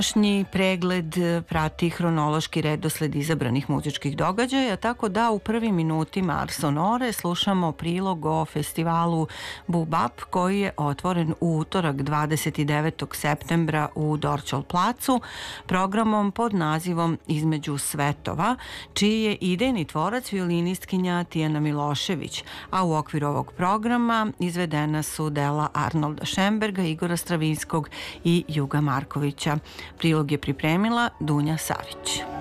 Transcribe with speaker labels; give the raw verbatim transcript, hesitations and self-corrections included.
Speaker 1: Današnji pregled prati hronološki redosled izabranih muzičkih događaja, tako da u prvim minutima Ars Sonore slušamo prilog o festivalu Bubap koji je otvoren u utorak dvadeset devetog septembra u Dorćol placu programom pod nazivom Između svetova, čiji je idejni tvorac violinistkinja Tijana Milošević, a u okviru ovog programa izvedena su dela Arnolda Šemberga, Igora Stravinskog i Juga Markovića. Prilog je pripremila Dunja Savić.